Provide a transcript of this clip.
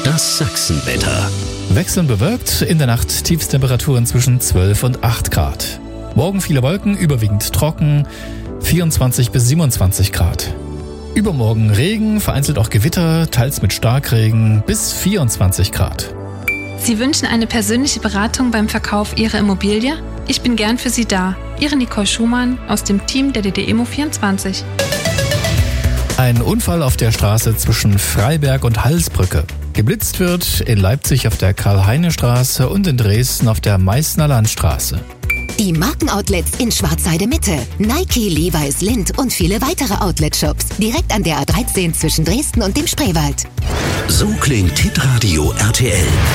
Das Sachsenwetter. Wechselnd bewölkt, in der Nacht Tiefstemperaturen zwischen 12 und 8 Grad. Morgen viele Wolken, überwiegend trocken, 24 bis 27 Grad. Übermorgen Regen, vereinzelt auch Gewitter, teils mit Starkregen, bis 24 Grad. Sie wünschen eine persönliche Beratung beim Verkauf Ihrer Immobilie? Ich bin gern für Sie da. Ihre Nicole Schumann aus dem Team der DDEMO24. Ein Unfall auf der Straße zwischen Freiberg und Halsbrücke. Geblitzt wird in Leipzig auf der Karl-Heine-Straße und in Dresden auf der Meißner Landstraße. Die Markenoutlets in Schwarzheide Mitte. Nike, Levi's, Lindt und viele weitere Outlet-Shops. Direkt an der A13 zwischen Dresden und dem Spreewald. So klingt Hitradio RTL.